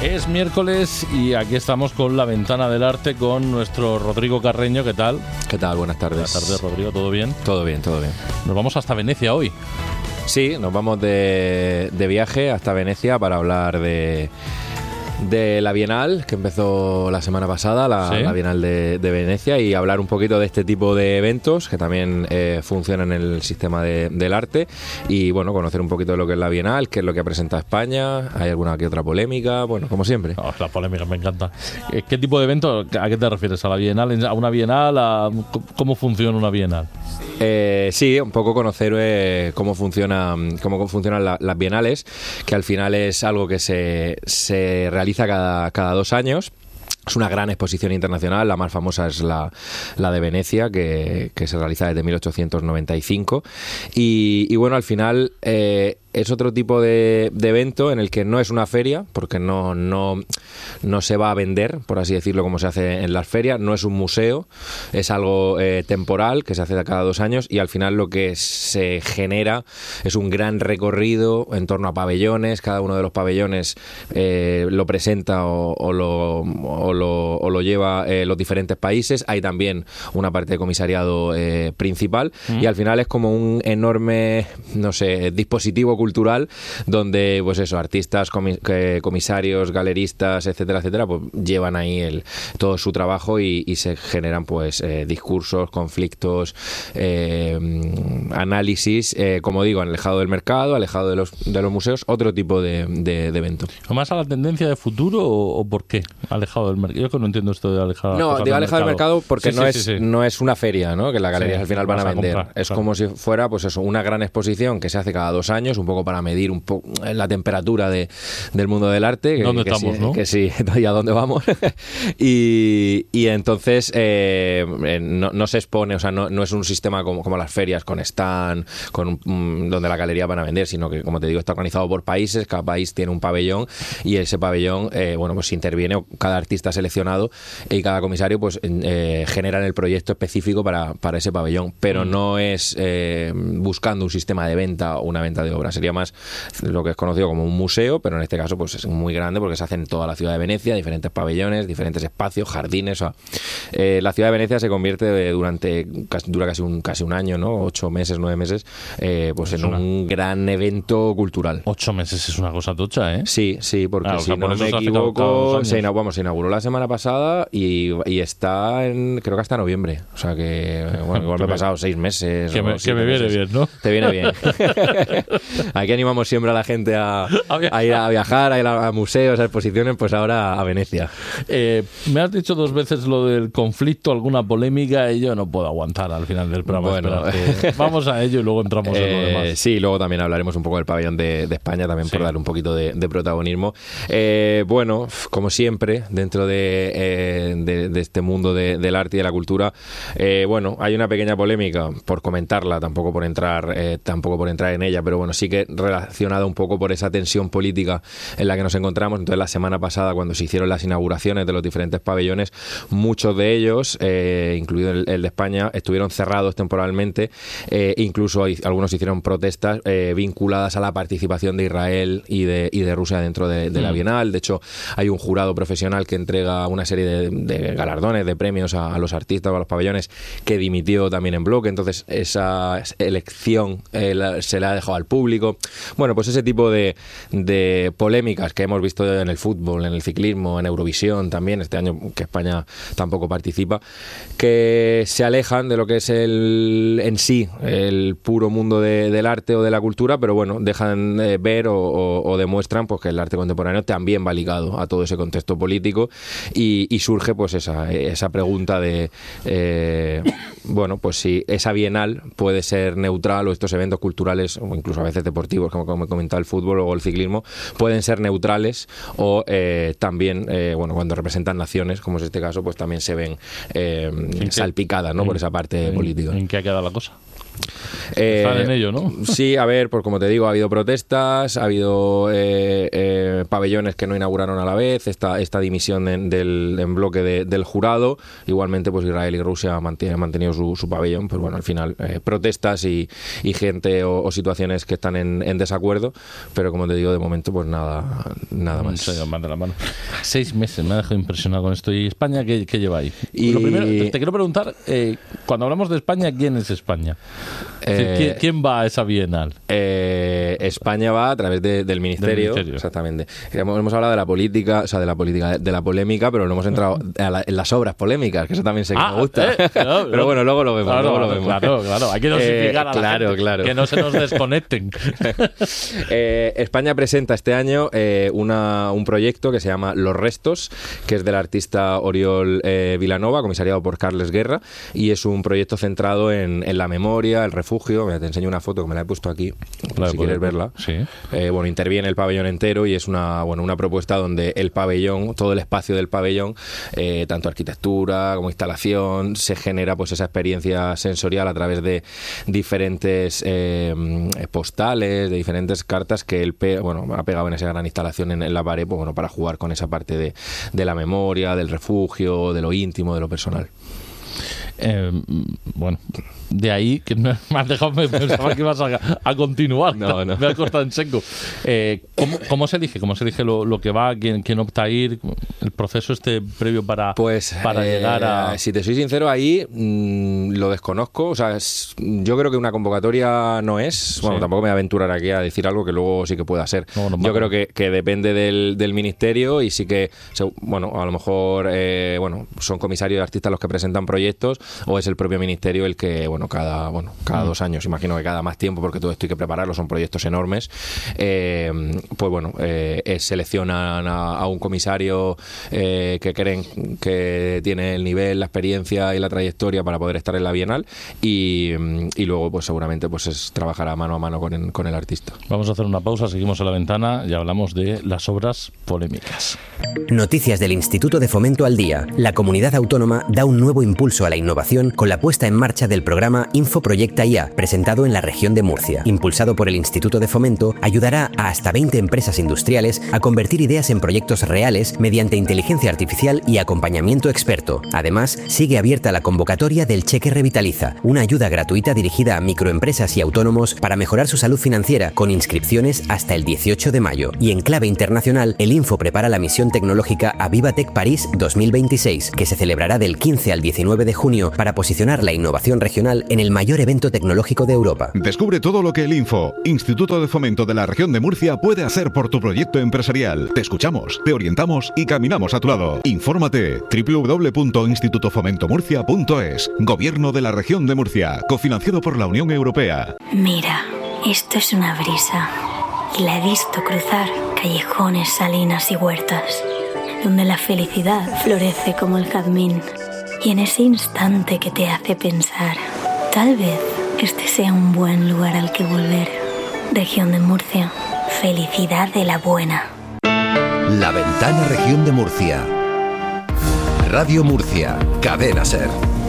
Es miércoles y aquí estamos con La Ventana del Arte con nuestro Rodrigo Carreño. ¿Qué tal? ¿Qué tal? Buenas tardes. Buenas tardes, Rodrigo. ¿Todo bien? Todo bien, todo bien. Nos vamos hasta Venecia hoy. Sí, nos vamos de viaje hasta Venecia para hablar de la Bienal, que empezó la semana pasada, la Bienal de Venecia, y hablar un poquito de este tipo de eventos que también funcionan en el sistema del arte, y bueno, conocer un poquito de lo que es la Bienal, qué es lo que ha presentado España, hay alguna que otra polémica, bueno, como siempre. Oh, las polémicas me encantan. ¿Qué tipo de evento? ¿A qué te refieres? ¿A la Bienal? ¿A una Bienal? ¿Cómo funciona una Bienal? Sí, un poco conocer cómo funcionan las bienales, que al final es algo que se realiza cada 2 años. Es una gran exposición internacional, la más famosa es la de Venecia, que se realiza desde 1895. Y bueno, al final es otro tipo de evento en el que no es una feria, porque no se va a vender, por así decirlo, como se hace en las ferias. No es un museo, es algo temporal que se hace cada 2 años, y al final lo que se genera es un gran recorrido en torno a pabellones. Cada uno de los pabellones lo presenta o lo lleva los diferentes países. Hay también una parte de comisariado principal, y al final es como un enorme, no sé, dispositivo cultural donde, pues eso, artistas, comisarios, galeristas, etcétera, etcétera, pues llevan ahí todo su trabajo y se generan pues discursos, conflictos, análisis, como digo, alejado del mercado, alejado de los museos, otro tipo de evento. ¿Más a la tendencia de futuro o por qué? Alejado del mercado. Yo que no entiendo esto de alejado. No, digo alejado del mercado porque no es una feria, ¿no? Que las galerías al final van a vender. Es claro, como si fuera, pues eso, una gran exposición que se hace cada 2 años, un poco para medir un poco la temperatura del mundo del arte. ¿Dónde estamos, no? Que sí, y a dónde vamos. y entonces no se expone, o sea, no es un sistema como las ferias con stand, donde la galería van a vender, sino que, como te digo, está organizado por países. Cada país tiene un pabellón, y ese pabellón, bueno, pues interviene cada artista seleccionado, y cada comisario pues genera el proyecto específico para ese pabellón, pero no es buscando un sistema de venta o una venta de obra. Sería más lo que es conocido como un museo, pero en este caso pues es muy grande porque se hace en toda la ciudad de Venecia, diferentes pabellones, diferentes espacios, jardines. O sea, la ciudad de Venecia se convierte dura casi un año, ¿no? 8 meses, 9 meses, pues en un gran evento cultural. 8 meses es una cosa tocha, ¿eh? Sí, porque si no me equivoco, se inauguró la semana pasada y está creo que hasta noviembre. O sea que, bueno, igual me he pasado 6 meses. Que me viene bien, ¿no? Te viene bien. Aquí animamos siempre a la gente a ir a viajar, a ir a museos, a exposiciones, pues ahora a Venecia. Me has dicho 2 veces lo del conflicto, alguna polémica, y yo no puedo aguantar al final del programa. Bueno, vamos a ello y luego entramos en lo demás. Sí, luego también hablaremos un poco del pabellón de España, también por dar un poquito de protagonismo. Bueno, como siempre, dentro de este mundo del arte y de la cultura, bueno, hay una pequeña polémica, por comentarla, tampoco por entrar en ella, pero bueno, sí que relacionada un poco por esa tensión política en la que nos encontramos. Entonces, la semana pasada, cuando se hicieron las inauguraciones de los diferentes pabellones, muchos de ellos, incluido el de España, estuvieron cerrados temporalmente. Incluso algunos hicieron protestas vinculadas a la participación de Israel y de Rusia dentro de la Bienal. De hecho, hay un jurado profesional que entrega una serie de galardones, de premios a los artistas o a los pabellones, que dimitió también en bloque. Entonces, esa elección se la ha dejado al público. Bueno, pues ese tipo de polémicas que hemos visto en el fútbol, en el ciclismo, en Eurovisión también, este año que España tampoco participa, que se alejan de lo que es en sí el puro mundo del arte o de la cultura, pero bueno, dejan ver o demuestran pues que el arte contemporáneo también va ligado a todo ese contexto político, y surge pues esa pregunta de bueno, pues si esa Bienal puede ser neutral, o estos eventos culturales o incluso a veces deportivos, como he comentado, el fútbol o el ciclismo, pueden ser neutrales, o también, bueno, cuando representan naciones, como es este caso, pues también se ven salpicadas, ¿no? Por esa parte política. ¿En qué ha quedado la cosa? Están en ello, ¿no? Sí, a ver, pues como te digo, ha habido protestas, ha habido pabellones que no inauguraron a la vez, esta dimisión en bloque del jurado. Igualmente, pues Israel y Rusia han mantenido su pabellón. Pues bueno, al final protestas y gente o situaciones que están en desacuerdo, pero como te digo, de momento pues nada más. Se llevan de la mano. 6 meses, me ha dejado impresionado con esto. ¿Y España qué lleva ahí? Y... Lo primero, te quiero preguntar, cuando hablamos de España, ¿quién es España? Es decir, ¿quién va a esa Bienal? España va a través del ministerio. Exactamente. Hemos hablado de la política, o sea, de la polémica, pero no hemos entrado en las obras polémicas, que eso también sé que me gusta. Pero bueno, luego lo vemos. Claro, hay que dosificar a la gente, claro. Que no se nos desconecten. España presenta este año un proyecto que se llama Los Restos, que es del artista Oriol Vilanova, comisariado por Carles Guerra, y es un proyecto centrado en la memoria, el refugio. Mira, te enseño una foto que me la he puesto aquí, si quieres verla. Sí. Interviene el pabellón entero y es una propuesta donde el pabellón, todo el espacio del pabellón, tanto arquitectura como instalación, se genera pues esa experiencia sensorial a través de diferentes postales, de diferentes cartas que él ha pegado en esa gran instalación en la pared, pues para jugar con esa parte de la memoria, del refugio, de lo íntimo, de lo personal. De ahí que me has dejado, me pensaba que ibas a continuar. No. Me has cortado en seco. ¿Cómo se elige? ¿Cómo se elige lo que va? ¿Quién opta a ir? ¿El proceso previo para llegar a...? Si te soy sincero, ahí lo desconozco. O sea, yo creo que una convocatoria no es. Bueno, tampoco me voy a aventurar aquí a decir algo que luego sí que pueda ser. Yo creo que depende del ministerio y sí que, a lo mejor son comisarios de artistas los que presentan proyectos o es el propio ministerio el que, cada 2 años, imagino que cada más tiempo, porque todo esto hay que prepararlo, son proyectos enormes, seleccionan a un comisario que creen que tiene el nivel, la experiencia y la trayectoria para poder estar en la Bienal y luego pues seguramente trabajará mano a mano con el artista. Vamos a hacer una pausa, seguimos en La Ventana y hablamos de las obras polémicas. Noticias del Instituto de Fomento al Día. La comunidad autónoma da un nuevo impulso a la innovación con la puesta en marcha del programa Infoproyecta IA, presentado en la región de Murcia. Impulsado por el Instituto de Fomento, ayudará a hasta 20 empresas industriales a convertir ideas en proyectos reales mediante inteligencia artificial y acompañamiento experto. Además, sigue abierta la convocatoria del Cheque Revitaliza, una ayuda gratuita dirigida a microempresas y autónomos para mejorar su salud financiera, con inscripciones hasta el 18 de mayo. Y en clave internacional, el Info prepara la misión tecnológica Avivatech París 2026, que se celebrará del 15 al 19 de junio para posicionar la innovación regional en el mayor evento tecnológico de Europa. Descubre todo lo que el Info, Instituto de Fomento de la Región de Murcia, puede hacer por tu proyecto empresarial. Te escuchamos, te orientamos y caminamos a tu lado. Infórmate www.institutofomentomurcia.es. Gobierno de la Región de Murcia, cofinanciado por la Unión Europea. Mira, esto es una brisa y la he visto cruzar callejones, salinas y huertas, donde la felicidad florece como el jazmín. Y en ese instante que te hace pensar, tal vez este sea un buen lugar al que volver. Región de Murcia, felicidad de la buena. La Ventana Región de Murcia. Radio Murcia, Cadena SER.